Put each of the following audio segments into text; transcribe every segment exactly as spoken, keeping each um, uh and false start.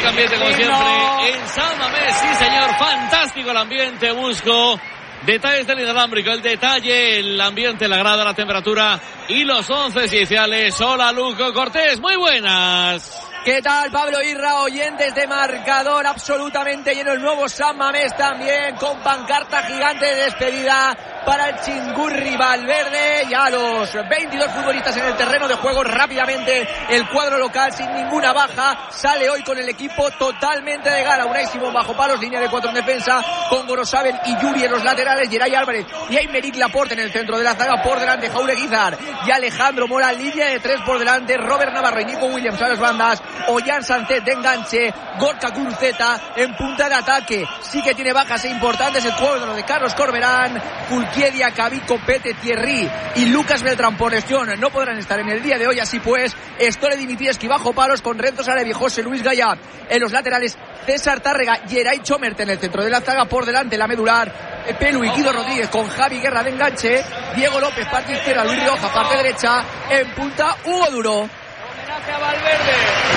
ambiente como siempre en San Mamés. Sí, señor, fantástico el ambiente. Busco detalles del inalámbrico, el detalle, el ambiente, la grada, la temperatura y los once iniciales. Hola, Luco Cortés, muy buenas. ¿Qué tal, Pablo Irra? Oyentes de marcador absolutamente lleno. El nuevo San Mamés también con pancarta gigante de despedida para el Chingurri Valverde. Ya los veintidós futbolistas en el terreno de juego. Rápidamente el cuadro local sin ninguna baja sale hoy con el equipo totalmente de gala. Unai Simón bajo palos, línea de cuatro en defensa con Gorosabel y Yuri en los laterales, Geray Álvarez y Aymeric Laporte en el centro de la zaga. Por delante Jaureguizar y Alejandro Mora, línea de tres por delante, Robert Navarro y Nico Williams a las bandas, Ollán Sancet de enganche, Gorka Guruceta en punta de ataque. Sí que tiene bajas e importantes el cuadro de Carlos Corberán, Fulquiedia, Cavico, Pete, Thierry y Lucas Beltrán por lesión no podrán estar en el día de hoy. Así pues, Stole Dimitrescu bajo palos con Renzo Salevi, José Luis Gaya en los laterales, César Tárrega, Geray Chomert en el centro de la zaga. Por delante la medular Pelu y Guido Rodríguez con Javi Guerra de enganche, Diego López parte izquierda, Luis Rioja parte derecha, en punta Hugo Duro. Homenaje a Valverde.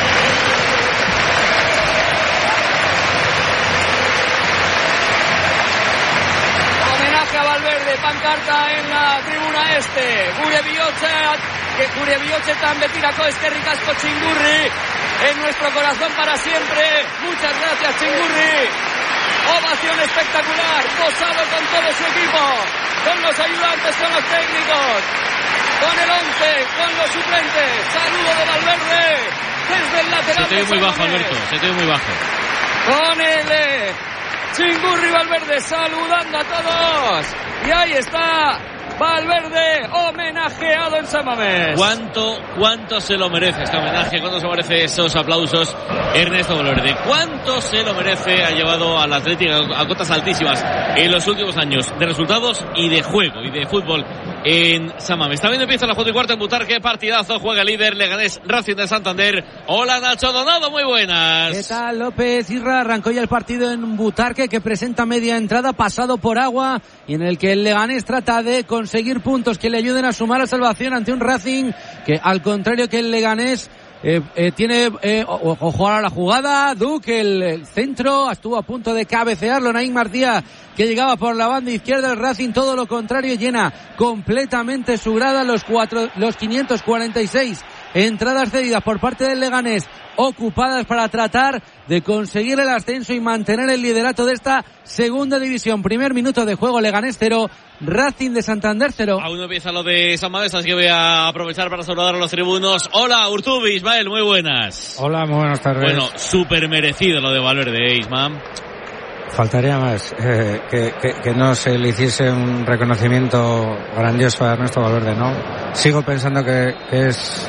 Homenaje a Valverde, pancarta en la tribuna este. Gure Bihotza, que Gure Bihotzetan betirako eskerrik asko Chingurri, en nuestro corazón para siempre. Muchas gracias, Chingurri. Ovación espectacular, gozado con todo su equipo, con los ayudantes, con los técnicos, con el once, con los suplentes. Saludo de Valverde desde el lateral. Se te ve muy bajo, Alberto, se te ve muy bajo. Con el eh, Chingurri Valverde saludando a todos. Y ahí está Valverde homenajeado en San Mamés. ¿Cuánto, cuánto se lo merece este homenaje? ¿Cuánto se merece esos aplausos Ernesto Valverde? ¿Cuánto se lo merece? Ha llevado al Atlético a cotas altísimas en los últimos años de resultados y de juego y de fútbol en San Mamés. También empieza la foto y cuarto en Butarque. Partidazo, juega el líder Leganés Racing de Santander. Hola, Nacho Donado, muy buenas. ¿Qué tal, López? Irra, arrancó ya el partido en Butarque, que presenta media entrada, pasado por agua, y en el que el Leganés trata de conseguir puntos que le ayuden a sumar a salvación ante un Racing que, al contrario que el Leganés, Eh, eh, tiene, eh, ojo a la jugada, Duque, el, el centro, estuvo a punto de cabecearlo Naim Martía, que llegaba por la banda izquierda. El Racing, todo lo contrario, llena completamente su grada. Los cuatro, los quinientos cuarenta y seis entradas cedidas por parte del Leganés, ocupadas para tratar de conseguir el ascenso y mantener el liderato de esta segunda división. Primer minuto de juego, Leganés cero, Racing de Santander cero. Aún no empieza lo de San Mamés, así que voy a aprovechar para saludar a los tribunos. Hola, Urtubi, Ismael, muy buenas. Hola, muy buenas tardes. Bueno, súper merecido lo de Valverde, ¿eh, Ismael? Faltaría más, eh, que, que, que no se le hiciese un reconocimiento grandioso a Ernesto Valverde, ¿no? Sigo pensando que, que es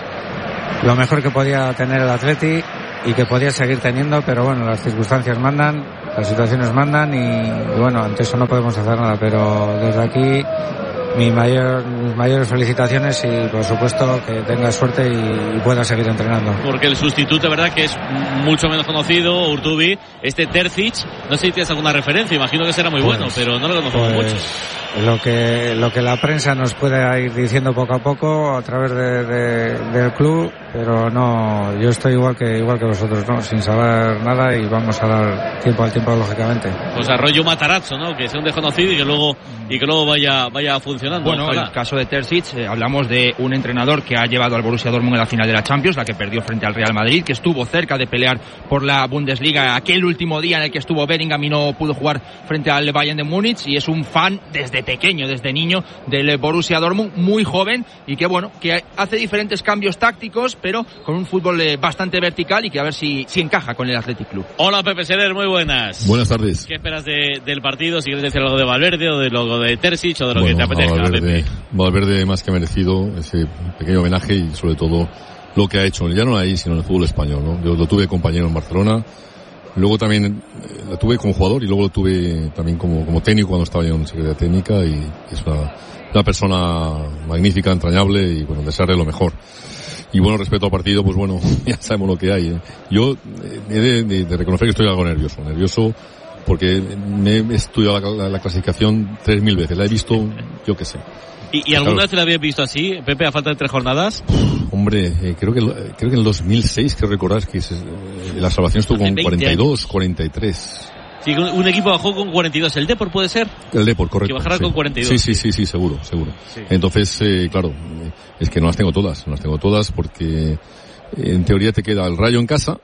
lo mejor que podía tener el Atleti y que podía seguir teniendo, pero bueno, las circunstancias mandan, las situaciones mandan y, y bueno, ante eso no podemos hacer nada, pero desde aquí mi mayor, mis mayores felicitaciones y por supuesto que tenga suerte y, y pueda seguir entrenando. Porque el sustituto, verdad, que es mucho menos conocido, Urtubi, este Terzic, no sé si tienes alguna referencia, imagino que será muy pues, bueno, pero no lo conocemos pues, mucho. Lo que, lo que la prensa nos puede ir diciendo poco a poco a través de, de, del club, pero no, yo estoy igual que, igual que vosotros, ¿no? Sin saber nada y vamos a dar tiempo al tiempo, lógicamente. Pues arroyo Matarazzo, ¿no? Que sea un desconocido y que luego, y que luego vaya, vaya funcionando. Bueno, en el caso de Terzic, eh, hablamos de un entrenador que ha llevado al Borussia Dortmund a la final de la Champions, la que perdió frente al Real Madrid, que estuvo cerca de pelear por la Bundesliga aquel último día en el que estuvo Bellingham y no pudo jugar frente al Bayern de Múnich, y es un fan desde pequeño, desde niño, del Borussia Dortmund, muy joven, y que bueno, que hace diferentes cambios tácticos, pero con un fútbol eh, bastante vertical y que a ver si, si encaja con el Athletic Club. Hola, Pepe Serer, muy buenas. Buenas tardes. ¿Qué esperas de, del partido? Si quieres decir algo de Valverde o de lo de Terzic o de lo bueno, que te apetezca. Valverde, Valverde más que merecido ese pequeño homenaje y sobre todo lo que ha hecho, ya no ahí, sino en el fútbol español, ¿no? Yo lo tuve compañero en Barcelona, luego también eh, lo tuve como jugador y luego lo tuve también como, como técnico cuando estaba yo en Secretaría Técnica, y es una, una persona magnífica, entrañable y bueno, desearle lo mejor. Y bueno, respecto al partido, pues bueno, ya sabemos lo que hay, ¿eh? Yo he de, de, de reconocer que estoy algo nervioso, nervioso porque me he estudiado la, la, la clasificación tres mil veces, la he visto, yo qué sé, ¿Y, y alguna claro. vez te la habías visto así, Pepe, a falta de tres jornadas? Hombre, eh, creo que creo que en el dos mil seis, creo recordar que se, eh, la salvación estuvo con cuarenta y dos, cuarenta y tres. Sí, un equipo bajó con cuarenta y dos. ¿El Depor puede ser? El Depor, correcto. Que bajara sí. con cuarenta y dos. Sí, sí, sí, sí, seguro, seguro. Sí. Entonces, eh, claro, es que no las tengo todas, no las tengo todas porque en teoría te queda el Rayo en casa,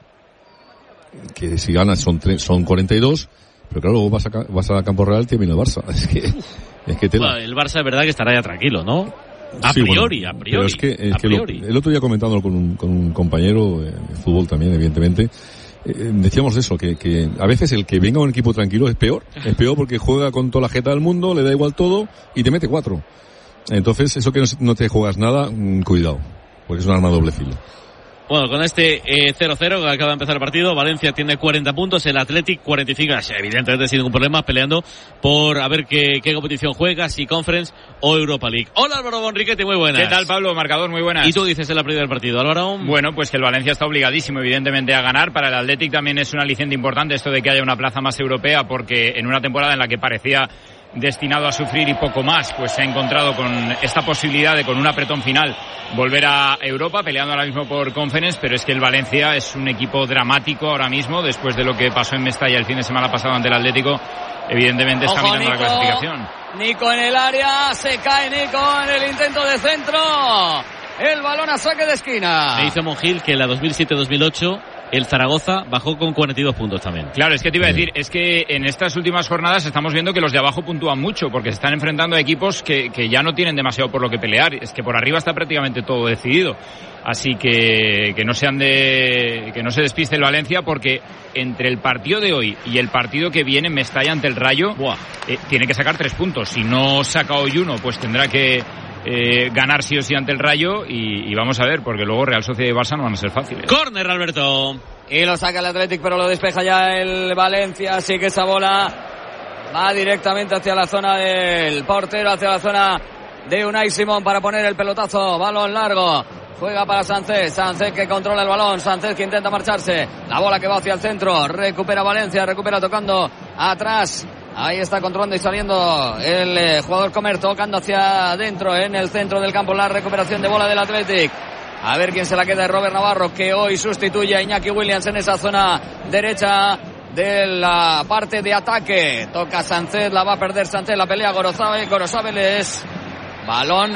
que si ganas son tre- son cuarenta y dos, pero claro, luego vas a, vas a Campo Real y te viene el Barça. Es que, es que te bueno, el Barça es verdad que estará ya tranquilo, ¿no? A sí, priori, bueno, a priori. Pero es que, es a que priori. Lo, el otro día comentándolo con un, con un compañero de fútbol también, evidentemente, eh, decíamos eso, que, que a veces el que venga a un equipo tranquilo es peor. Es peor porque juega con toda la jeta del mundo, le da igual todo y te mete cuatro. Entonces, eso que no, no te juegas nada, mmm, cuidado, porque es un arma de doble filo. Bueno, con este eh, cero cero que acaba de empezar el partido, Valencia tiene cuarenta puntos, el Athletic cuarenta y cinco, evidentemente sin ningún problema, peleando por a ver qué, qué competición juega, si Conference o Europa League. Hola Álvaro Bonriquete, muy buenas. ¿Qué tal, Pablo? Marcador, muy buenas. ¿Y tú dices en la previa del partido, Álvaro? Bueno, pues que el Valencia está obligadísimo, evidentemente, a ganar. Para el Athletic también es un aliciente importante esto de que haya una plaza más europea, porque en una temporada en la que parecía destinado a sufrir y poco más, pues se ha encontrado con esta posibilidad de, con un apretón final, volver a Europa, peleando ahora mismo por Conference, pero es que el Valencia es un equipo dramático ahora mismo, después de lo que pasó en Mestalla el fin de semana pasado ante el Atlético. Evidentemente está Ojo, mirando Nico, la clasificación. Nico en el área, se cae Nico en el intento de centro, el balón a saque de esquina. Me dice Monjil que en la dos mil siete dos mil ocho el Zaragoza bajó con cuarenta y dos puntos también. Claro, es que te iba a decir, es que en estas últimas jornadas estamos viendo que los de abajo puntúan mucho, porque se están enfrentando a equipos que, que ya no tienen demasiado por lo que pelear. Es que por arriba está prácticamente todo decidido. Así que que no se ande, que no se despiste el Valencia, porque entre el partido de hoy y el partido que viene, Mestalla ante el Rayo, eh, tiene que sacar tres puntos. Si no saca hoy uno, pues tendrá que Eh, ganar sí o sí ante el Rayo y, y vamos a ver, porque luego Real Sociedad y Barça no van a ser fáciles. Córner, Alberto. Y lo saca el Athletic, pero lo despeja ya el Valencia, así que esa bola va directamente hacia la zona del portero, hacia la zona de Unai Simón para poner el pelotazo, balón largo. Juega para Sánchez, Sánchez que controla el balón, Sánchez que intenta marcharse, la bola que va hacia el centro, recupera Valencia, recupera tocando atrás. Ahí está controlando y saliendo el eh, jugador Comer, tocando hacia adentro en el centro del campo, la recuperación de bola del Athletic. A ver quién se la queda, Robert Navarro, que hoy sustituye a Iñaki Williams en esa zona derecha de la parte de ataque. Toca Sánchez, la va a perder Sánchez, la pelea Gorosabel, Gorosabel es balón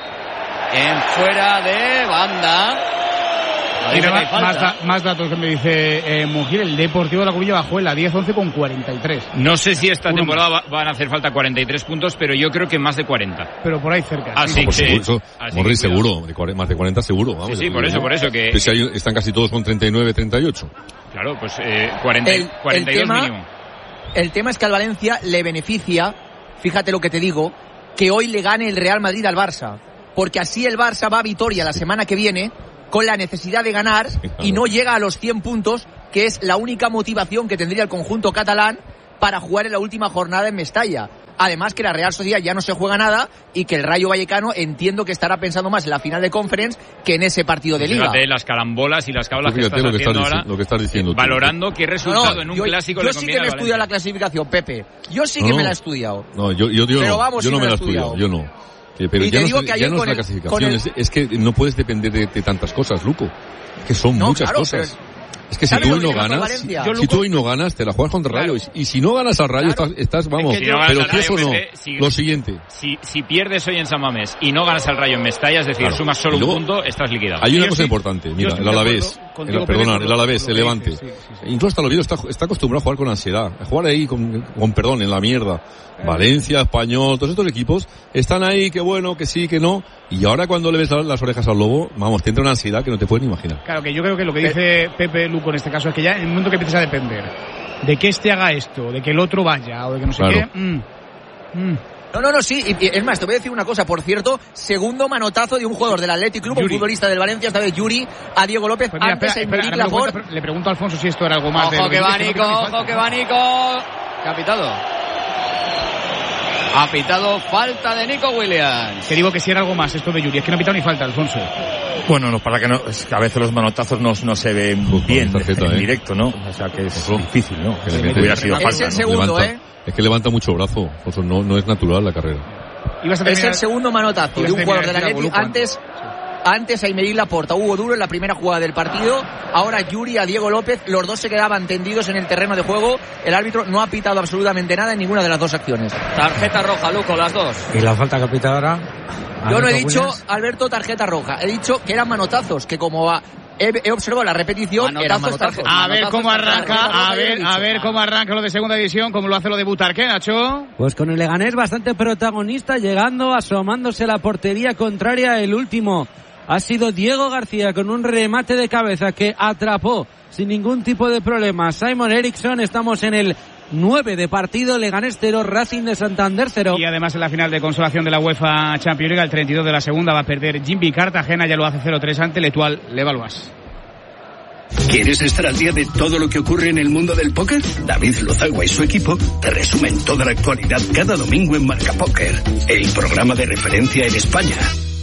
en fuera de banda. Mira, más, más, da, más datos que me dice eh, Mujir, el Deportivo de La Coruña bajó en la diez once con cuarenta y tres. No sé si esta temporada va, van a hacer falta cuarenta y tres puntos, pero yo creo que más de cuarenta. Pero por ahí cerca. Así no, que, eso, así Morri, que seguro, de más de cuarenta seguro. Vamos, sí, sí, por eso, por eso que... Pues hay, están casi todos con treinta y nueve, treinta y ocho. Claro, pues eh, cuarenta, el, cuarenta y dos el tema, mínimo. El tema es que al Valencia le beneficia, fíjate lo que te digo, que hoy le gane el Real Madrid al Barça, porque así el Barça va a Vitoria la semana que viene con la necesidad de ganar y no llega a los cien puntos, que es la única motivación que tendría el conjunto catalán para jugar en la última jornada en Mestalla. Además que la Real Sociedad ya no se juega nada y que el Rayo Vallecano entiendo que estará pensando más en la final de Conference que en ese partido de Liga. Fíjate las carambolas y las cablas que estás lo que haciendo estás ahora, lo que estás diciendo, valorando tú. qué resultado no, no, en un yo, clásico yo le sí conviene que me he estudiado la clasificación, Pepe. Yo sí que no, me la he estudiado. No, yo, yo, yo Pero no, vamos, yo sí no me la he estudiado. estudiado, yo no. Que, pero y ya te no, digo es, que ya no es con la el, clasificación, el... es, es que no puedes depender de, de tantas cosas, Luco. Que son no, muchas claro, cosas. Pero... Es que si tú hoy no ganas, si tú hoy no ganas, te la juegas contra Rayo. Claro. Y si no ganas al Rayo, claro. estás, estás, vamos, es que si no pero si eso Rayo, no, Pepe, si, lo siguiente. Si, si pierdes hoy en San Mamés y no ganas al Rayo en Mestalla, es decir, claro. sumas solo luego, un punto, estás liquidado. Hay una cosa sí, importante, mira, el Alavés, el, perdona, el Alavés, el Levante. Sí, sí, sí, sí. Incluso hasta el Oviedo está, está acostumbrado a jugar con ansiedad, a jugar ahí con, con perdón, en la mierda. Valencia, Español, todos estos equipos están ahí, que bueno, que sí, que no. Y ahora cuando le ves las orejas al lobo, vamos, te entra una ansiedad que no te puedes ni imaginar. Claro, que yo creo que lo que dice Pepe Luco en este caso es que ya en el momento que empiezas a depender de que este haga esto, de que el otro vaya, o de que no sé claro. qué... Mm, mm. No, no, no, sí, y, y es más, te voy a decir una cosa, por cierto, segundo manotazo de un jugador del Athletic Club, Yuri. Un futbolista del Valencia, esta vez Yuri, a Diego López, pues mira, antes espera, en espera, Lafort. Cuenta, le pregunto a Alfonso si esto era algo más. Ojo de que va Nico, ojo que va Nico, que ha pitado. Ha pitado falta de Nico Williams. Que digo que si era algo más esto de Yuri, es que no ha pitado ni falta, Alfonso. Bueno, no, para que no, es que a veces los manotazos no, no se ven Uf, bien tarjeta, en eh. directo, ¿no? O sea que es Ojo. difícil, ¿no? Que le hubiera sido es falta, el ¿no? segundo, levanta, ¿eh? Es que levanta mucho brazo, no, no es natural la carrera. Es el segundo manotazo de un jugador del Atleti. Antes, antes Aymeric Laporta, Hugo Duro en la primera jugada del partido. Ahora Yuri a Diego López. Los dos se quedaban tendidos en el terreno de juego. El árbitro no ha pitado absolutamente nada en ninguna de las dos acciones. Tarjeta roja, Luco, las dos. ¿Y la falta que ha pitado ahora? Yo no he dicho, Alberto, tarjeta roja. He dicho que eran manotazos, que como a... He, he observado la repetición, manotazos, eran manotazos. A ver cómo arranca, a ver, a ver cómo arranca lo de segunda división, cómo lo hace lo de Butarque, Nacho. Pues con el Leganés bastante protagonista, llegando, asomándose a la portería contraria. El último ha sido Diego García con un remate de cabeza que atrapó sin ningún tipo de problema Simon Eriksson. Estamos en el nueve de partido, Leganés cero, Racing de Santander cero. Y además en la final de consolación de la UEFA Champions League, el treinta y dos de la segunda va a perder Jimmy Cartagena, ya lo hace cero tres ante l'Etoile Levallois. ¿Quieres estar al día de todo lo que ocurre en el mundo del póker? David Lozagua y su equipo te resumen toda la actualidad cada domingo en Marca Póker, el programa de referencia en España.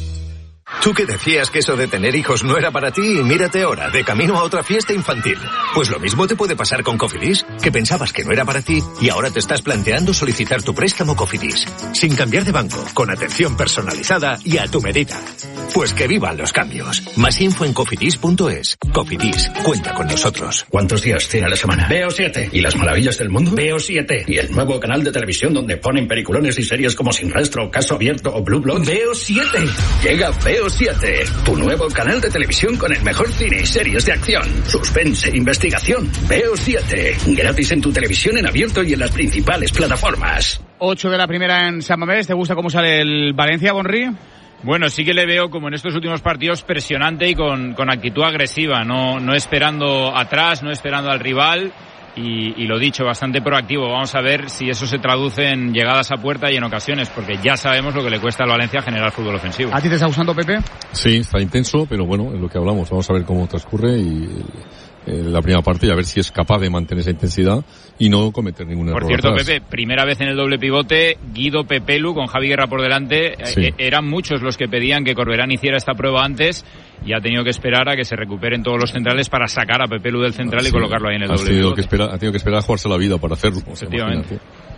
Tú que decías que eso de tener hijos no era para ti y mírate ahora, de camino a otra fiesta infantil. Pues lo mismo te puede pasar con Cofidis, que pensabas que no era para ti y ahora te estás planteando solicitar tu préstamo Cofidis. Sin cambiar de banco, con atención personalizada y a tu medida. Pues que vivan los cambios. Más info en cofidis punto es. Cofidis, cuenta con nosotros. ¿Cuántos días tiene a la semana? Veo siete. ¿Y las maravillas del mundo? Veo siete. ¿Y el nuevo canal de televisión donde ponen peliculones y series como Sin Rastro, Caso Abierto o Blue Bloods? Veo siete. Llega Veo siete, tu nuevo canal de televisión con el mejor cine y series de acción, suspense, investigación. Veo siete, gratis en tu televisión en abierto y en las principales plataformas. ocho de la primera en San Mamés. ¿Te gusta cómo sale el Valencia, Bonri? Bueno, sí que le veo, como en estos últimos partidos, presionante y con, con actitud agresiva, no, no esperando atrás, no esperando al rival. Y, y lo dicho, bastante proactivo. Vamos a ver si eso se traduce en llegadas a puerta y en ocasiones, porque ya sabemos lo que le cuesta al Valencia generar fútbol ofensivo. ¿A ti te está gustando, Pepe? Sí, está intenso, pero bueno, es lo que hablamos. Vamos a ver cómo transcurre y eh, la primera parte y a ver si es capaz de mantener esa intensidad y no cometer ningún error. Por cierto, atrás. Pepe, primera vez en el doble pivote, Guido Pepelu con Javi Guerra por delante. Sí. Eh, eran muchos los que pedían que Corberán hiciera esta prueba antes y ha tenido que esperar a que se recuperen todos los centrales para sacar a Pepelu del central sí. y colocarlo ahí en el ha doble tenido pivote. Que esperar, ha tenido que esperar a jugarse la vida para hacerlo. Efectivamente.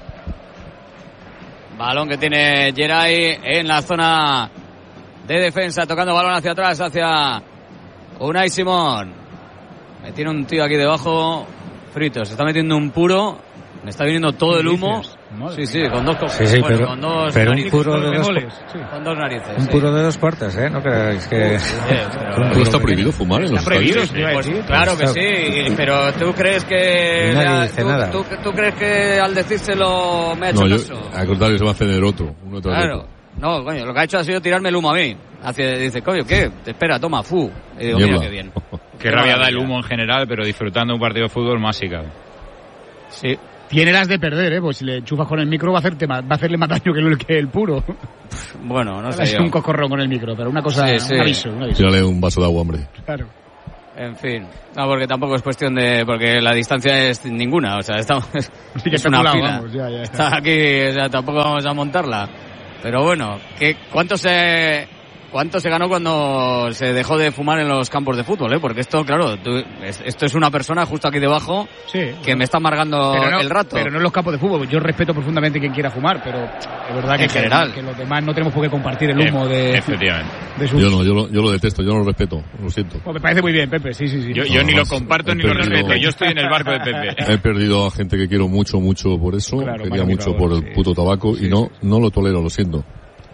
Balón que tiene Geray en la zona de defensa, tocando balón hacia atrás, hacia Unai Simón. Me tiene un tío aquí debajo frito, se está metiendo un puro, me está viniendo todo el humo. Sí, sí, con dos sí, sí, bueno, pero, con dos pero narices, un puro de dos, sí. Con dos narices. Un sí. puro de dos puertas, ¿eh? No creáis que... Sí, pero... ¿No está prohibido fumar en los prohibido, estadios? Pues, claro que sí, pero tú crees que... Nadie dice tú, nada. Tú, tú crees que al decírselo me ha hecho No, yo, caso. al contrario, se va a hacer otro. Uno tras Claro. otro. No, coño, lo que ha hecho ha sido tirarme el humo a mí. Hace, dice, coño, ¿qué? Te espera, toma, fu. Y digo, Niebla. mira qué bien. Qué rabia da el humo en general, pero disfrutando un partido de fútbol más si cabe. Sí. Tiene las de perder, ¿eh? Pues si le enchufas con el micro va a, hacerte más, va a hacerle más daño que el, que el puro. Bueno, no sé Es yo. un cocorrón con el micro, pero una cosa, Sí, sí. un aviso, un aviso. Tírale un vaso de agua, hombre. Claro. En fin. No, porque tampoco es cuestión de... Porque la distancia es ninguna. O sea, estamos... Sí que es una especulado, fila. vamos, ya, ya. Está aquí, o sea, tampoco vamos a montarla. Pero bueno, ¿qué, cuánto se... ¿Cuánto se ganó cuando se dejó de fumar en los campos de fútbol? ¿eh? Porque esto, claro, tú, es, esto es una persona justo aquí debajo sí, que me está amargando pero no, el rato. Pero no en los campos de fútbol. Yo respeto profundamente quien quiera fumar, pero es verdad que, en general. que, que los demás no tenemos por qué compartir el humo de... Efectivamente. De sus... Yo no, yo lo, yo lo detesto, yo no lo respeto, lo siento. Pues me parece muy bien, Pepe, sí, sí, sí. Yo, No, yo ni lo además, comparto he ni lo perdido- respeto. Yo estoy en el barco de Pepe. He perdido a gente que quiero mucho, mucho por eso, Claro, quería mucho magnificador, por el sí. puto tabaco Sí, y no, sí. no lo tolero, lo siento.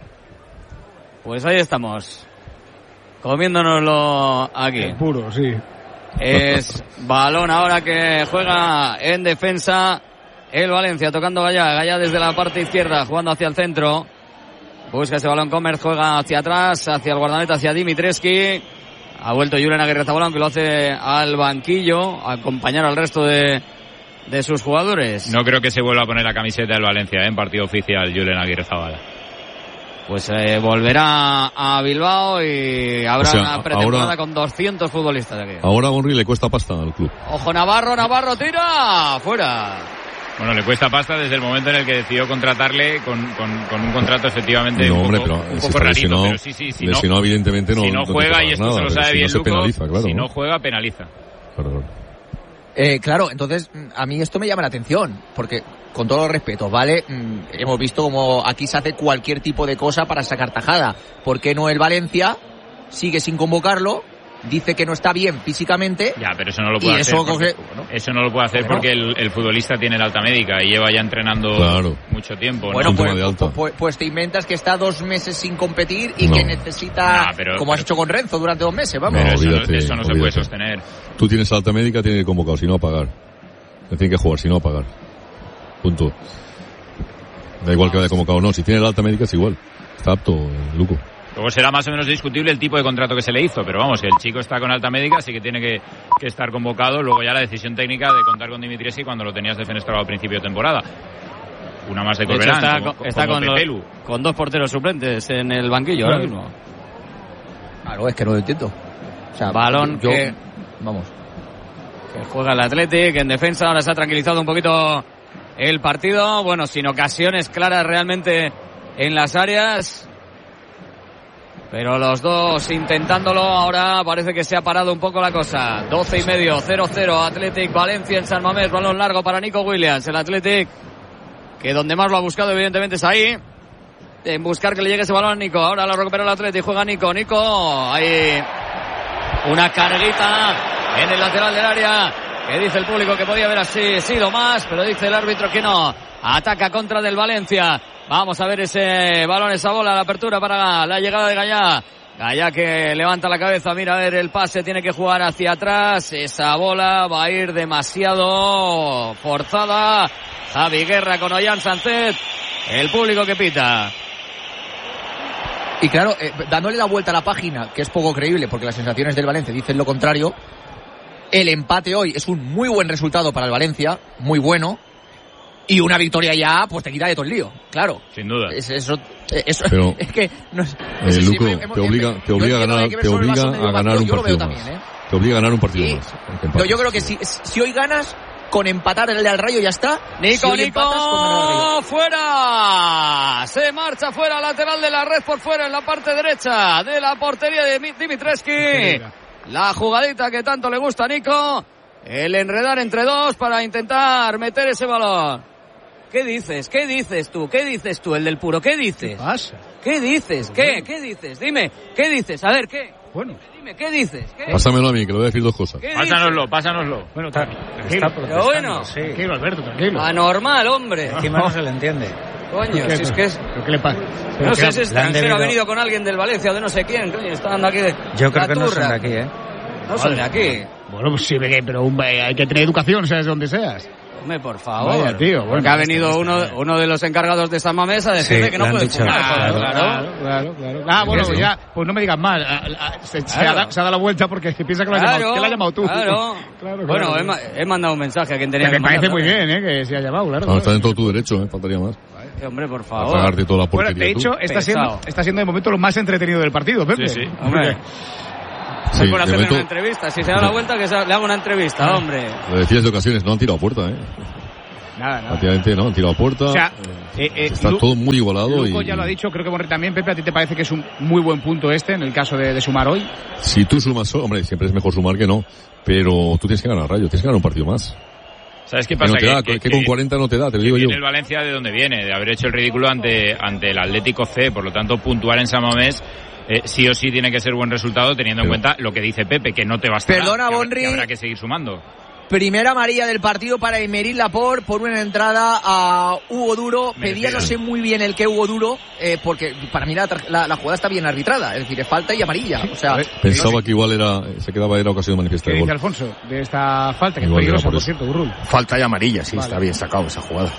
Pues ahí estamos. Comiéndonoslo aquí. El puro, sí. Es balón ahora que juega en defensa el Valencia, tocando Gallá. Gallá desde la parte izquierda, jugando hacia el centro. Busca ese balón Comer, juega hacia atrás, hacia el guardameta, hacia Dimitrescu. Ha vuelto Julen Aguirre Zabalón, que lo hace al banquillo, a acompañar al resto de, de sus jugadores. No creo que se vuelva a poner la camiseta del Valencia ¿eh? en partido oficial, Julen Aguirre Zabala. Pues eh, volverá a Bilbao y habrá O sea, una pretemporada ahora- con doscientos futbolistas aquí. Ahora a Henry le cuesta pasta al club. Ojo Navarro, Navarro tira, fuera. Bueno, le cuesta pasta desde el momento en el que decidió contratarle con, con, con un contrato efectivamente No, un hombre, poco, pero un si poco está rarito, lesionado- pero sí, sí, si lesionado, no, evidentemente no- si no no te juega, pagas y esto nada, se lo pero sabe si bien no se Luco, penaliza, claro, si ¿no? no juega, penaliza. Claro, claro. Eh, claro, entonces a mí esto me llama la atención, porque con todos los respetos, ¿vale? Mm, hemos visto como aquí se hace cualquier tipo de cosa para sacar tajada. ¿Por qué no el Valencia sigue sin convocarlo? Dice que no está bien físicamente. Ya, pero eso no lo puede hacer. Eso, porque, coge... bueno, eso no lo puede hacer bueno. porque el, el futbolista tiene la alta médica y lleva ya entrenando claro. mucho tiempo. Bueno, ¿no? pues, pues, pues, pues te inventas que está dos meses sin competir y no. que necesita, no, pero, como pero, has hecho con Renzo durante dos meses, vamos. Pero no, eso, olvídate, no, eso no se puede sostener. Tú tienes alta médica, tienes que convocar, si no a pagar. Le tienen que jugar, si no a pagar. Punto. Da igual que vaya convocado o no. Si tiene la alta médica es igual. Está apto, eh, Luco. Luego será más o menos discutible el tipo de contrato que se le hizo, pero vamos, que el chico está con alta médica, así que tiene que, que estar convocado. Luego ya la decisión técnica de contar con Dimitriesi cuando lo tenías defenestrado al principio de temporada. Una más de Corberán, está, como, está como con, los, con dos porteros suplentes en el banquillo ahora mismo. Claro, es que no lo entiendo. O sea, balón yo, que, vamos, que juega el Athletic en defensa. Ahora se ha tranquilizado un poquito el partido, bueno, sin ocasiones claras realmente en las áreas. Pero los dos intentándolo, ahora parece que se ha parado un poco la cosa. doce y medio, cero cero, Athletic Valencia en San Mamés, balón largo para Nico Williams. El Athletic, que donde más lo ha buscado evidentemente es ahí, en buscar que le llegue ese balón a Nico. Ahora lo recupera el Athletic, juega Nico, Nico, ahí una carguita en el lateral del área, que dice el público que podía haber así sido más, pero dice el árbitro que no. Ataca contra del Valencia. Vamos a ver ese balón, esa bola, la apertura para la llegada de Gallá. Gallá que levanta la cabeza, mira a ver el pase, tiene que jugar hacia atrás. Esa bola va a ir demasiado forzada. Javi Guerra con Ollán Sánchez. El público que pita. Y claro, eh, dándole la vuelta a la página, que es poco creíble porque las sensaciones del Valencia dicen lo contrario. El empate hoy es un muy buen resultado para el Valencia, muy bueno. Y una victoria ya, pues te quita de todo el lío, claro. Sin duda. Es, eso, eso Pero, es que... No, no eh, sé Luco, si hemos, te obliga, te obliga a ganar, te obliga a ganar un partido más. También, ¿eh? Te obliga a ganar un partido sí. más. No, yo creo que si, si hoy ganas, con empatar el al Rayo ya está. Nico, si Nico, empatas, fuera. Se marcha fuera, lateral de la red por fuera en la parte derecha de la portería de Dimitreski. La jugadita que tanto le gusta a Nico. El enredar entre dos para intentar meter ese balón. ¿Qué dices? ¿Qué dices tú? ¿Qué dices tú, el del puro? ¿Qué dices? ¿Qué pasa? ¿Qué dices? ¿Qué? ¿Qué dices? Dime, ¿qué dices? A ver, ¿qué? Bueno. Dime, ¿qué dices? ¿Qué? Pásamelo a mí, que le voy a decir dos cosas. Pásanoslo, pásanoslo. Bueno, está, está Pero bueno. Sí. Tranquilo, Alberto, tranquilo. Anormal, hombre. Encima no se le entiende. Coño, si es que es... ¿Qué le pasa? No sé si es extranjero, ha venido con alguien del Valencia o de no sé quién, coño, está dando aquí de... Yo creo que no son de aquí, ¿eh? No son de aquí. Bueno, pues sí, pero un, hay que tener educación, seas de donde seas. Hombre, por favor. Vaya, tío, bueno, porque ha venido está, uno, está. uno de los encargados de San Mamés a decirle sí, que no puede jugar. Claro, claro, claro, claro. Ah, bueno, pues ya, pues no me digas más. Se, claro. se, ha, dado, se ha dado la vuelta porque piensa que lo claro, has llamado, que lo has llamado tú. Claro. claro bueno, claro. He, he mandado un mensaje a quien tenía que, que me parece muy bien, ¿eh? Que se ha llamado, claro. No, está en todo tu derecho, ¿eh? Faltaría más. Eh, hombre, por favor. A pagarte toda la porquería. Bueno, de hecho, está siendo, está siendo de momento lo más entretenido del partido, Pepe. Sí, sí. Hombre. Sí, por hacerle momento... una entrevista. Si se da la vuelta, que se, le haga una entrevista, hombre. Lo decías de ocasiones, no han tirado puerta, ¿eh? Nada, nada. Prácticamente no, han tirado puerta. O sea, eh, eh, está Lu- todo muy igualado. Luco y... ya lo ha dicho, creo que Borre también. Pepe, ¿a ti te parece que es un muy buen punto este en el caso de, de sumar hoy? Si tú sumas, hombre, siempre es mejor sumar que no. Pero tú tienes que ganar Rayo, tienes que ganar un partido más. ¿Sabes qué pasa? Que, no te da, que, que, que, que con cuarenta no te da, te lo digo yo. Viene el Valencia de donde viene, de haber hecho el ridículo ante, ante el Atlético C. Por lo tanto, puntuar en San Mamés eh, sí o sí tiene que ser buen resultado, teniendo Pero... en cuenta lo que dice Pepe, que no te bastará. Perdona, que Bonri. habrá, que habrá que seguir sumando. Primera amarilla del partido para Emery Laporte por una entrada a Hugo Duro. Pedía no sé muy bien el que Hugo Duro, eh, porque para mí la, la, la jugada está bien arbitrada, es decir, es falta y amarilla. O sea, pensaba no sé. que igual era, se quedaba era ocasión de manifestar ¿Qué el dice gol. Alfonso de esta falta? Que es Igual peligrosa, por por eso. cierto, Burrul. Falta y amarilla, sí, Vale. está bien sacado esa jugada.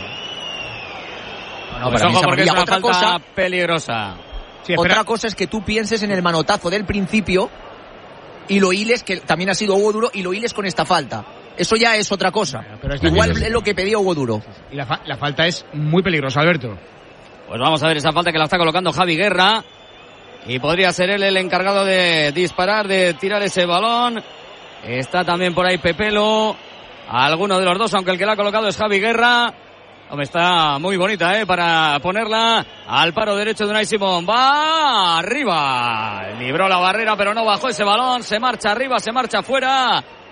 No, Pues para mí ojo, es porque es amarilla. una Otra falta cosa, peligrosa. Sí, espera. otra cosa es que tú pienses en el manotazo del principio y lo hiles, que también ha sido Hugo Duro, y lo hiles con esta falta. Eso ya es otra cosa. Bueno, pero es igual también. es lo que pedía Hugo Duro. Y la, fa- la falta es muy peligrosa, Alberto. Pues vamos a ver esa falta que la está colocando Javi Guerra. Y podría ser él el encargado de disparar, de tirar ese balón. Está también por ahí Pepelo. Alguno de los dos, aunque el que la ha colocado es Javi Guerra. Hombre, está muy bonita, ¿eh? Para ponerla al paro derecho de Unai Simón. Va arriba. Libró la barrera, pero no bajó ese balón. Se marcha arriba, se marcha afuera.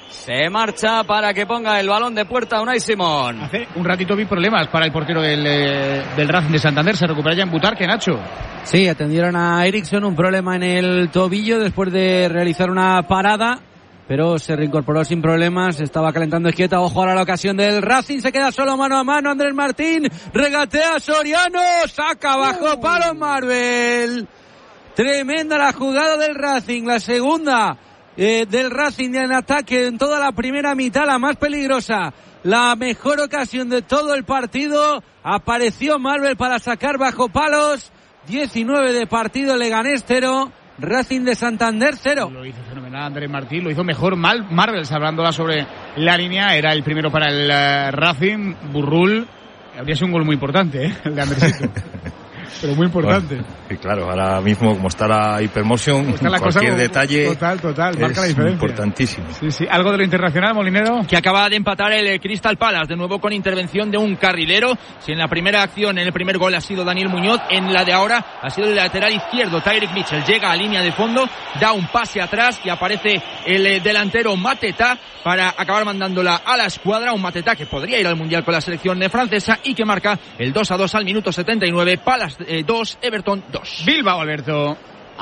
Se marcha para que ponga el balón de puerta a Unai Simón. Hace un ratito vi problemas para el portero del, eh, del Racing de Santander. Se recupera ya en Butarque, Nacho. Sí, atendieron a Eriksson, un problema en el tobillo después de realizar una parada, pero se reincorporó sin problemas. Estaba calentando Esquieta. Ojo ahora la ocasión del Racing. Se queda solo mano a mano Andrés Martín. Regatea Soriano. Saca bajo palo Marvel. Tremenda la jugada del Racing. La segunda eh, del Racing en ataque en toda la primera mitad. La más peligrosa. La mejor ocasión de todo el partido. Apareció Marvel para sacar bajo palos. diecinueve de partido, Leganés cero. Racing de Santander cero. Lo hizo fenomenal Andrés Martín, lo hizo mejor mal Marvel, hablándola sobre la línea. Era el primero para el uh, Racing. Burrul, habría sido un gol muy importante, ¿eh? El de Andresito. Pero muy importante. Bueno, y claro, ahora mismo como está la Hypermotion, está la cualquier cosa, detalle total, total, marca la es diferencia. Importantísimo. Sí, sí. ¿Algo de lo internacional, Molinero? Que acaba de empatar el Crystal Palace, de nuevo con intervención de un carrilero. Si en la primera acción, en el primer gol ha sido Daniel Muñoz, en la de ahora ha sido el lateral izquierdo, Tyrick Mitchell. Llega a línea de fondo, da un pase atrás y aparece el eh, delantero Mateta para acabar mandándola a la escuadra. Un Mateta que podría ir al Mundial con la selección eh, francesa y que marca el dos a dos al minuto setenta y nueve. Palace eh, dos, Everton dos. Bilbao, Alberto.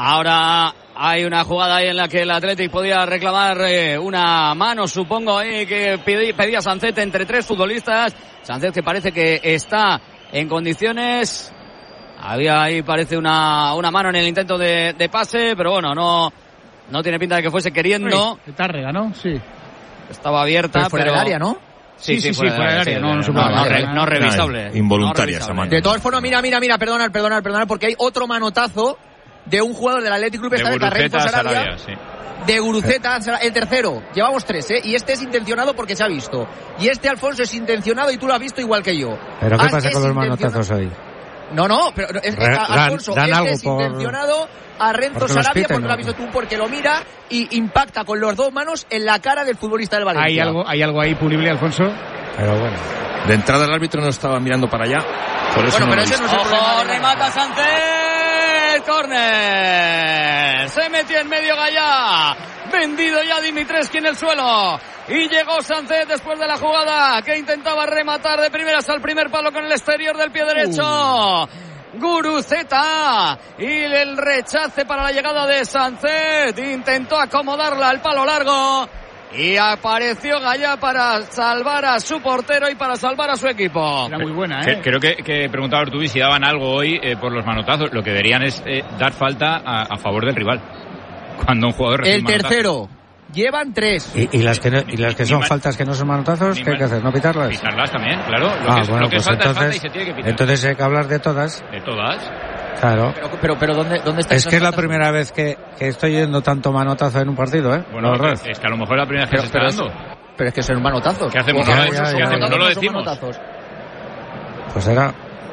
Ahora hay una jugada ahí en la que el Athletic podía reclamar eh, una mano, supongo, ahí que pedía, pedía Sancet entre tres futbolistas. Sancet que parece que está en condiciones. Había ahí, parece, una, una mano en el intento de, de pase, pero bueno, no, no tiene pinta de que fuese queriendo. Sí, Tárrega, ¿no? Sí. Estaba abierta, pero fuera pero... del área, ¿no? Sí, sí, sí, fuera, sí, fuera del área. área. No, no, no, no, no, no, no revisable. No, involuntaria esa mano. De todas formas, mira, mira, mira, perdonar, perdonar, perdonar, porque hay otro manotazo de un jugador del Athletic Club, esta de Carrenzo Sarabia, Sarabia sí. de Guruceta, el tercero. Llevamos tres, ¿eh? Y este es intencionado porque se ha visto. Y este, Alfonso, es intencionado y tú lo has visto igual que yo. ¿Pero qué ah, pasa con los manotazos hoy? No, no, pero es, Re, Alfonso, dan, dan este algo es por, intencionado a Renzo Sarabia porque lo has visto tú, porque lo mira y impacta con las dos manos en la cara del futbolista del Valencia. ¿Hay algo, hay algo ahí punible, Alfonso? Pero bueno. De entrada el árbitro no estaba mirando para allá. Por eso bueno, no pero ese no es el problema. Remata Sánchez. Córner. Se metió en medio Gallá. Vendido ya Dimitrescu en el suelo. Y llegó Sánchez después de la jugada que intentaba rematar de primeras al primer palo con el exterior del pie derecho. Uh. Guruceta y el rechace para la llegada de Sánchez. Intentó acomodarla al palo largo. Y apareció Gallá para salvar a su portero y para salvar a su equipo. Era muy buena, ¿eh? Creo que, que preguntaba Artubi si daban algo hoy eh, por los manotazos. Lo que deberían es eh, dar falta a, a favor del rival. Cuando un jugador recibe el tercero. Llevan tres. ¿Y, y las que, no, y las que son faltas que no son manotazos? ¿Qué hay que hacer? ¿No pitarlas? Pitarlas también, claro. Lo ah, que es, bueno, lo que pues es falta entonces, es falta y se tiene que pitar. Entonces hay que hablar de todas. De todas. Claro. Pero, pero, pero ¿dónde, dónde está? Es que es la primera vez que, que estoy yendo tanto manotazo en un partido, ¿eh? Bueno, no, es, es que a lo mejor la primera vez que pero, se está pero dando. Es, pero es que son manotazos. ¿Qué hacemos? Ya, no, ya, ya, ¿qué ya, hacemos? ya. No lo decimos. Pues era...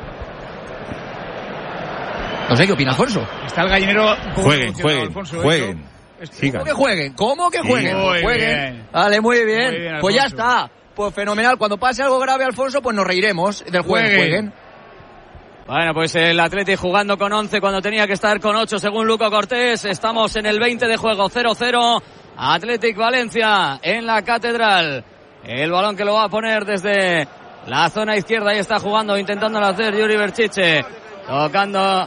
No sé, ¿qué opina Alfonso? Está el gallinero... Jueguen, jueguen, Alfonso, jueguen. ¿Cómo que jueguen? ¿Cómo que jueguen? Sí, muy jueguen. bien. Vale, muy bien. Muy bien, pues ya Alfonso. está. Pues fenomenal. Cuando pase algo grave, Alfonso, pues nos reiremos del jueguen. Jueguen. jueguen. Bueno, pues el Athletic jugando con once cuando tenía que estar con ocho según Luco Cortés. Estamos en el veinte de juego, cero cero. Athletic Valencia en la Catedral. El balón que lo va a poner desde la zona izquierda. Ahí está jugando, intentándolo hacer Yuri Berchiche. Tocando...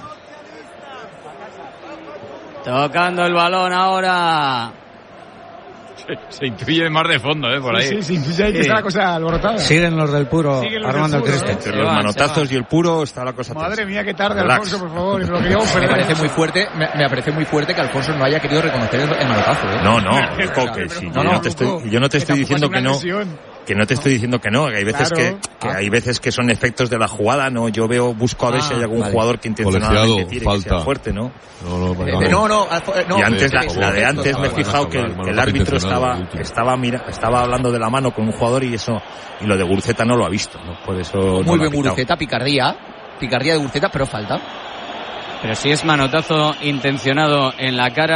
Tocando el balón ahora. Se, se intuye más de fondo, ¿eh? Por ahí. Sí, sí, sí, intuye ahí que Sí. está la cosa alborotada. Siguen los del puro Siguen los armando del puro, el Cristo. Entre Se los va, manotazos se y el puro está la cosa Madre tensa. mía, qué tarde, Relax. Alfonso, por favor. Y lo queríamos Me perder. parece muy fuerte, me, me parece muy fuerte que Alfonso no haya querido reconocer el, el manotazo, ¿eh? No, no, Pero, Coque, pero, sí, pero, yo no no, te estoy, Luco, yo no te que estoy tampoco diciendo es que una no, lesión. que no te estoy diciendo que no, que hay veces Claro. que, que Ah. hay veces que son efectos de la jugada, no, yo veo, busco a ver Ah, si hay algún vale. jugador que intencionadamente Colegiado, tire, falta. que sea fuerte, ¿no? No, no, Eh, vamos. no, no, Alfo- eh, no. y antes, sí, la, sí, la sí, de sí, antes sí, me he sí, fijado sí, que sí, el, sí, que el sí, árbitro intencionado, estaba, el último. estaba, mira, estaba hablando de la mano con un jugador y eso, y lo de Guruceta no lo ha visto, ¿no? Por eso no Muy lo ha bien pitado. Guruceta, picardía. Picardía de Guruceta, pero falta. Pero si es manotazo intencionado en la cara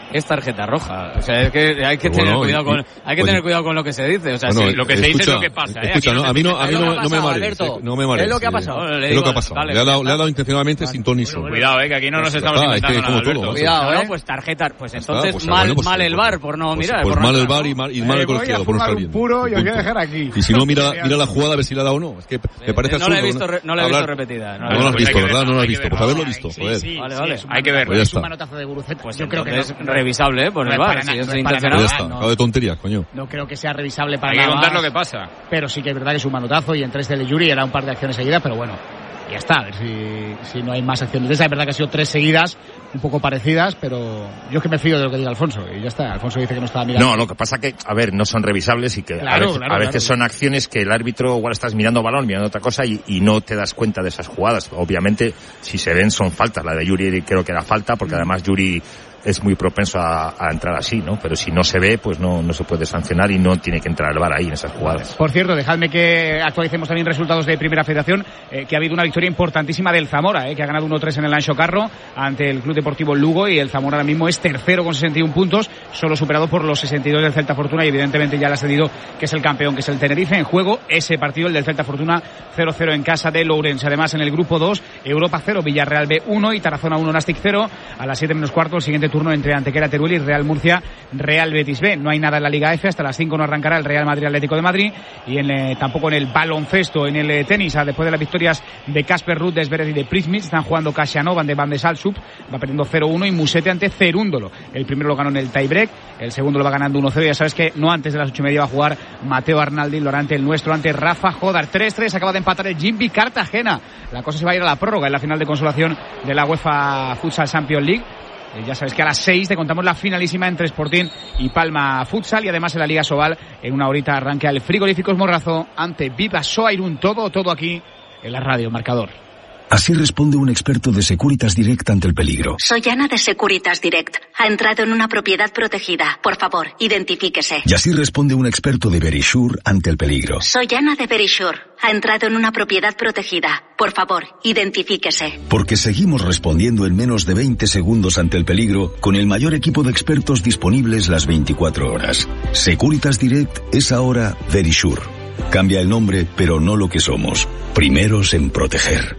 es tarjeta roja. O sea, es que hay que Bueno, tener cuidado y- con hay que oye. tener cuidado con lo que se dice. O sea, Bueno, sí, lo que se dice es lo que pasa. ¿eh? Escucha, Aquí no, a mí no, a mí Es lo no, que ha no me pasado, marees, Alberto. eh, no me marees. Es lo que ha eh, pasado. No, le Es lo digo, que ha pasado. vale, le, ha dado, vale. le ha dado intencionadamente sin ton ni son. Cuidado, eh, que aquí no nos Pues estamos está, es inventando que como nada, todo, Alberto. ¿no? Cuidado, ¿eh? ¿eh? Pues tarjeta, pues está, entonces pues, mal, bueno, pues, mal el pues, bar por no Pues, mirar. pues por no mal el entrar, bar ¿no? y mal, y mal Eh, el voy a colegiado, por no fumar estar un bien. puro y os voy a Punto. dejar aquí. Y si no, mira, mira la jugada a ver si le ha dado o no. Es que me parece no la he absurdo, visto, re- no la he visto Hablar- repetida. No, lo has Pues hay visto, que ¿verdad? verlo, No lo has hay que visto. Pues verlo. haberlo visto, Sí, joder. sí, Vale, sí, vale. es un Hay que manotazo- verlo. Pues ya es un está. manotazo de Guruceta. Pues yo creo que entonces no, no- revisable, ¿eh? Por no el es para bar. nada, Si es no es para intencional. Pues nada. ya está. no. Acabo de tonterías, coño. no creo que sea revisable para Hay que nada contar más, lo que pasa. pero sí que es verdad que es un manotazo y en tres del Yuri era un par de acciones seguidas, pero bueno, ya está, a ver si, si no hay más acciones de esa. Es verdad que ha sido tres seguidas, un poco parecidas, pero yo es que me fío de lo que diga Alfonso y ya está. Alfonso dice que no estaba mirando. No, lo que pasa que, a ver, no son revisables y que a Claro, veces, claro, a veces claro. son acciones que el árbitro igual estás mirando balón, mirando otra cosa y, y no te das cuenta de esas jugadas. Obviamente, si se ven son faltas. La de Yuri creo que era falta porque además Yuri es muy propenso a, a entrar así, ¿no? Pero si no se ve, pues no, no se puede sancionar y no tiene que entrar el V A R ahí en esas jugadas. Por cierto, dejadme que actualicemos también resultados de Primera Federación, eh, que ha habido una victoria importantísima del Zamora, eh, que ha ganado uno tres en el Anxo Carro ante el Club Deportivo Lugo, y el Zamora ahora mismo es tercero con sesenta y uno puntos, solo superado por los sesenta y dos del Celta Fortuna y evidentemente ya le ha cedido que es el campeón, que es el Tenerife. En juego ese partido, el del Celta Fortuna, cero cero en casa de Lourense. Además, en el grupo dos, Europa cero, Villarreal B uno y Tarazona uno, Nastic cero. A las siete menos cuarto, el siguiente turno entre Antequera Teruel y Real Murcia, Real Betis B. No hay nada en la Liga F, hasta las cinco no arrancará el Real Madrid Atlético de Madrid, y en, eh, tampoco en el baloncesto. En el eh, tenis, ah, después de las victorias de Casper Ruud, de Zverev y de Prismic, están jugando Kashanov ante Van de Salsup, va perdiendo cero uno, y Musete ante Cerúndolo. El primero lo ganó en el tiebreak, el segundo lo va ganando uno cero. Ya sabes que no antes de las ocho y media va a jugar Mateo Arnaldi, lo hará ante el nuestro, ante Rafa Jodar. tres tres, acaba de empatar el Jimby Cartagena. La cosa se va a ir a la prórroga en la final de consolación de la UEFA Futsal Champions League. Eh, ya sabes que a las seis te contamos la finalísima entre Sporting y Palma Futsal, y además en la Liga Sobal en una horita arranca el Frigoríficos Morrazo ante Viva Soairun. Todo, todo aquí en la radio Marcador. Así responde un experto de Securitas Direct ante el peligro. Soy Ana de Securitas Direct. Ha entrado en una propiedad protegida. Por favor, identifíquese. Y así responde un experto de Verisure ante el peligro. Soy Ana de Verisure. Ha entrado en una propiedad protegida. Por favor, identifíquese. Porque seguimos respondiendo en menos de veinte segundos ante el peligro con el mayor equipo de expertos disponibles las veinticuatro horas. Securitas Direct es ahora Verisure. Cambia el nombre, pero no lo que somos. Primeros en proteger.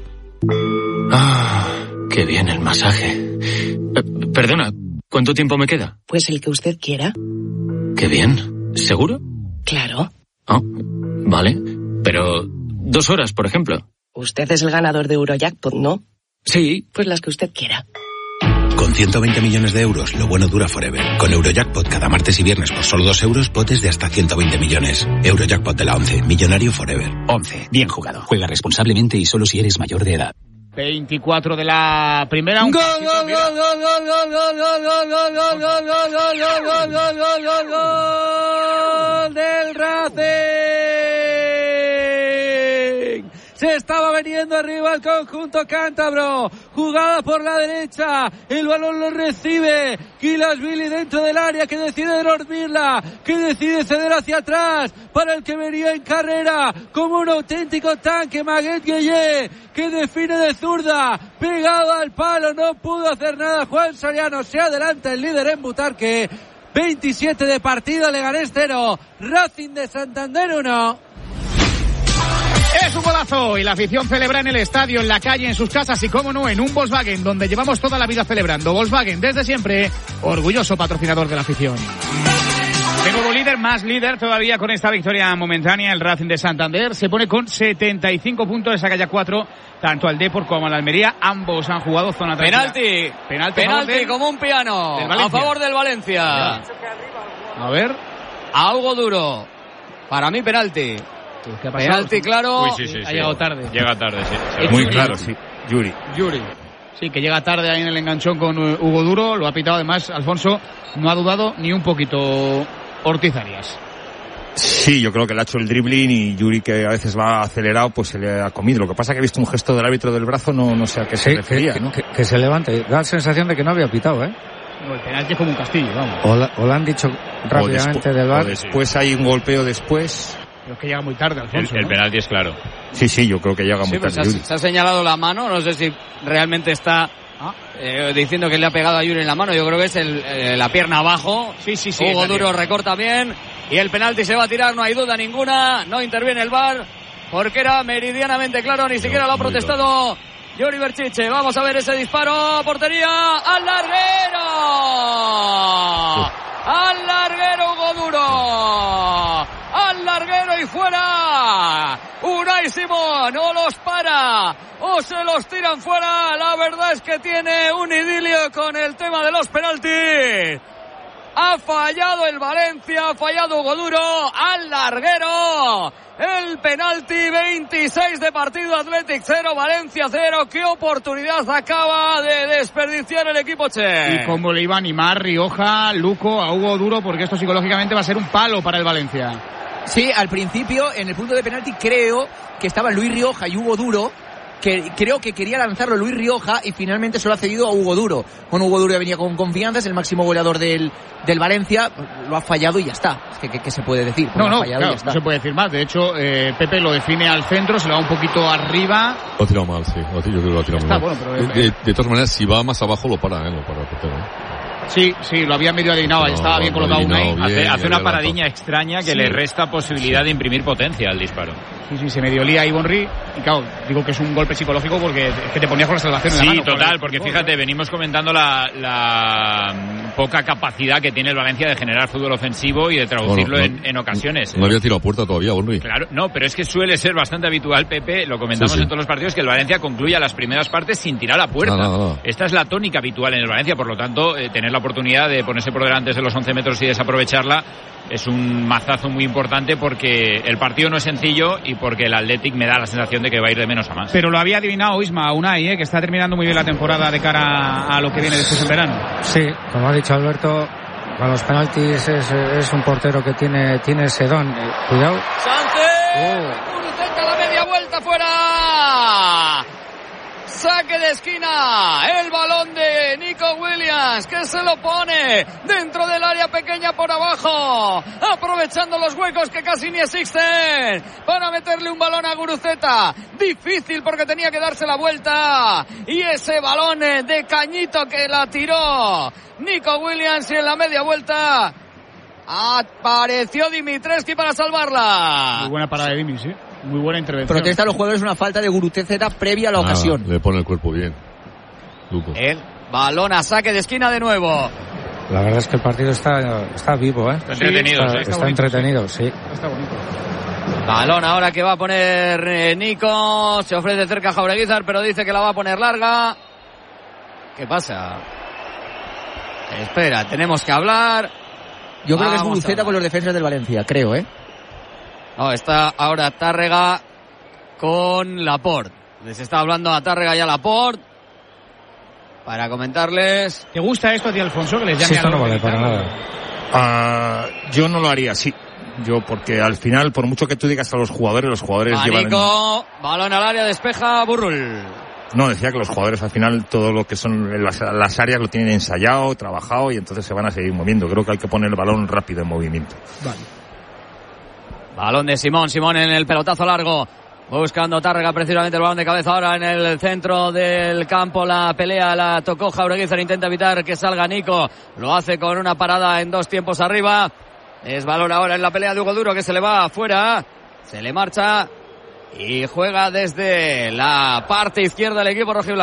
Ah, qué bien el masaje. Eh, perdona, ¿cuánto tiempo me queda? Pues el que usted quiera. Qué bien. ¿Seguro? Claro. Oh, vale. Pero dos horas, por ejemplo. Usted es el ganador de Eurojackpot, ¿no? Sí. Pues las que usted quiera. Con ciento veinte millones de euros, lo bueno dura forever. Con Eurojackpot cada martes y viernes por solo dos euros, potes de hasta ciento veinte millones. Eurojackpot de la once, millonario forever. once, bien jugado. Juega responsablemente y solo si eres mayor de edad. veinticuatro de la primera. Gol, gol, gol, gol, gol, gol, gol, gol, gol, gol, gol, gol, gol, gol, gol, gol, gol, gol, gol, gol del Racing. Se estaba veniendo arriba el conjunto cántabro. Jugada por la derecha. El balón lo recibe Kilasvili dentro del área, que decide dormirla, que decide ceder hacia atrás para el que venía en carrera como un auténtico tanque, Maguette Gueye, que define de zurda, pegado al palo, no pudo hacer nada. Juan Soriano se adelanta el líder en Butarque. veintisiete de partido, Leganés cero, Racing de Santander uno. Es un golazo y la afición celebra en el estadio, en la calle, en sus casas y, cómo no, en un Volkswagen, donde llevamos toda la vida celebrando. Volkswagen, desde siempre, orgulloso patrocinador de la afición. De nuevo líder, más líder todavía con esta victoria momentánea. El Racing de Santander se pone con setenta y cinco puntos, le saca ya cuatro tanto al Depor como al Almería. Ambos han jugado zona tranquila. Penalti, penalti, penalti del, como un piano a favor del Valencia. Ya. A ver, a Hugo Duro, para mí penalti. ¿Qué ha pasado? Penalti claro. Uy, sí, sí, ha sí. llegado tarde. Llega tarde, sí. sí. Muy Yuri. claro, sí. Yuri. Yuri. Sí, que llega tarde ahí en el enganchón con Hugo Duro. Lo ha pitado además Alfonso. No ha dudado ni un poquito Ortiz Arias. Sí, yo creo que le ha hecho el dribbling y Yuri, que a veces va acelerado, pues se le ha comido. Lo que pasa es que he visto un gesto del árbitro del brazo, no, no sé a qué se sí, refería, que, ¿no? Que, que se levante. Da la sensación de que no había pitado, ¿eh? No, el penalti es como un castillo, vamos. O, la, o lo han dicho rápidamente despu- del bar. Después hay un golpeo después. Pero es que llega muy tarde, Alfonso. El, el ¿no? penalti es claro. Sí, sí, yo creo que llega muy Sí, pues tarde. se, Yuri. ha, se ha señalado la mano, no sé si realmente está Ah. Eh, diciendo que le ha pegado a Yuri en la mano. Yo creo que es el, eh, la pierna abajo. Sí, sí, sí. Hugo Duro recorta bien. Y el penalti se va a tirar, no hay duda ninguna. No interviene el V A R porque era meridianamente claro. Ni siquiera lo ha protestado Yuri Berchiche. Vamos a ver ese disparo. Portería al larguero. Al larguero Hugo Duro. Al larguero y fuera. Unai Simón o los para o se los tiran fuera. La verdad es que tiene un idilio con el tema de los penaltis. Ha fallado el Valencia, ha fallado Hugo Duro. Al larguero. El penalti, veintiséis de partido, Athletic cero, Valencia cero. Qué oportunidad acaba de desperdiciar el equipo che. Y cómo le iba a animar Rioja, Luco, a Hugo Duro, porque esto psicológicamente va a ser un palo para el Valencia. Sí, al principio, en el punto de penalti, creo que estaban Luis Rioja y Hugo Duro, que creo que quería lanzarlo Luis Rioja y finalmente se lo ha cedido a Hugo Duro. Bueno, Hugo Duro ya venía con confianza, es el máximo goleador del, del Valencia, lo ha fallado y ya está. ¿Qué, qué, qué se puede decir? Pues no, no, fallado, claro, no se puede decir más. De hecho, eh, Pepe lo define al centro, se lo va un poquito arriba. Lo ha tirado mal, sí. Yo creo que lo ha tirado está, mal. Bueno, pero, de, de, de todas maneras, si va más abajo, lo para, ¿eh? Lo para el portero, ¿eh? Sí, sí, lo había medio adivinado, no, estaba bien colocado Unai. Hace, hace una paradiña extraña que sí. le resta posibilidad sí. de imprimir potencia al disparo. Sí, sí, se medio lía Ivonne Ri. Y claro, digo que es un golpe psicológico porque es que te ponías con la salvación sí, en la mano. Sí, total, porque gol, fíjate, ¿eh? venimos comentando la, la poca capacidad que tiene el Valencia de generar fútbol ofensivo y de traducirlo bueno, no, en, en ocasiones. No había tirado a puerta todavía, Ivonne Ri. Claro, no, pero es que suele ser bastante habitual, Pepe, lo comentamos sí, sí. en todos los partidos, que el Valencia concluya las primeras partes sin tirar a puerta. No, no, no. Esta es la tónica habitual en el Valencia, por lo tanto, eh, tener la oportunidad de ponerse por delante de los once metros y desaprovecharla es un mazazo muy importante porque el partido no es sencillo y porque el Athletic me da la sensación de que va a ir de menos a más. Pero lo había adivinado Isma Unai, ¿eh? que está terminando muy bien la temporada de cara a lo que viene después en verano. Sí, como ha dicho Alberto, con los penaltis es, es un portero que tiene, tiene ese don. Cuidado. Sánchez, oh. Intenta la media vuelta fuera. Saque de esquina, el balón de Nico Williams que se lo pone dentro del área pequeña por abajo, aprovechando los huecos que casi ni existen para meterle un balón a Guruceta. Difícil porque tenía que darse la vuelta y ese balón de cañito que la tiró Nico Williams y en la media vuelta apareció Dimitrescu para salvarla. Muy buena parada de Dimitri, sí. Muy buena intervención. Protesta a los jugadores una falta de Guruceta previa a la Nada, ocasión. Le pone el cuerpo bien. Luco. El balón a saque de esquina de nuevo. La verdad es que el partido está, está vivo, ¿eh? Está entretenido, está, sí. está, está entretenido, sí. Está bonito. Balón ahora que va a poner eh, Nico. Se ofrece cerca a Jaureguizar, pero dice que la va a poner larga. ¿Qué pasa? Espera, tenemos que hablar. Yo creo Vamos que es Guruceta con los defensas del Valencia, creo, ¿eh? No, está ahora Tárrega con Laporte. Les está hablando a Tárrega y a Laporte para comentarles. ¿Te gusta esto a ti, Alfonso? Que les llame sí, esto no vale para nada. Uh, yo no lo haría así. Yo, porque al final, por mucho que tú digas a los jugadores, los jugadores Manico, llevan... balón al área, despeja Burrul. No, decía que los jugadores al final todo lo que son las, las áreas lo tienen ensayado, trabajado y entonces se van a seguir moviendo. Creo que hay que poner el balón rápido en movimiento. Vale. Balón de Simón, Simón en el pelotazo largo. Buscando Tárrega precisamente el balón de cabeza ahora en el centro del campo. La pelea la tocó Jaureguizar, intenta evitar que salga Nico. Lo hace con una parada en dos tiempos arriba. Es balón ahora en la pelea de Hugo Duro que se le va afuera. Se le marcha y juega desde la parte izquierda el equipo rojiblanco.